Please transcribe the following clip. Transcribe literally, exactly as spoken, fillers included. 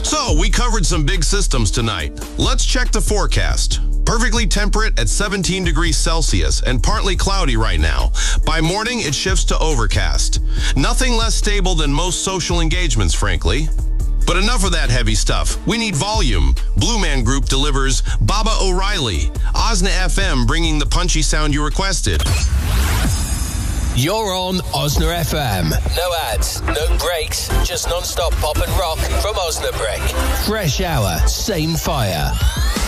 So, we covered some big systems tonight. Let's check the forecast. Perfectly temperate at seventeen degrees Celsius and partly cloudy right now. By morning, it shifts to overcast. Nothing less stable than most social engagements, frankly. But enough of that heavy stuff. We need volume. Blue Man Group delivers Baba O'Reilly. Osna F M bringing the punchy sound you requested. You're on Osna F M. No ads, no breaks, just non-stop pop and rock from Osnabrück. Fresh hour, same fire.